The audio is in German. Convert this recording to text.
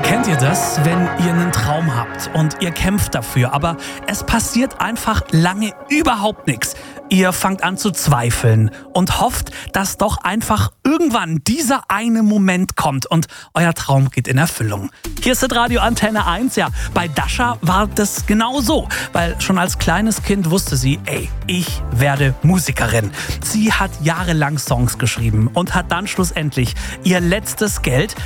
Kennt ihr das, wenn ihr einen Traum habt und ihr kämpft dafür, aber es passiert einfach lange überhaupt nichts? Ihr fangt an zu zweifeln und hofft, dass doch einfach irgendwann dieser eine Moment kommt und euer Traum geht in Erfüllung. Hier ist Radio Antenne 1. Ja, bei Dasha war das genau so, weil schon als kleines Kind wusste sie, ich werde Musikerin. Sie hat jahrelang Songs geschrieben und hat dann schlussendlich ihr letztes Geld